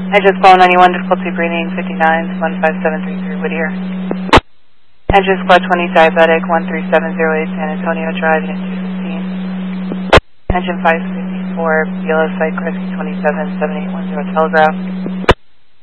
Engine Squad 91, difficulty breathing, 59, 15733 Whittier. Engine Squad 20, diabetic, 13708 San Antonio Drive, Unit 215. Engine 554, BLS Site Rescue 27, 7810 Telegraph.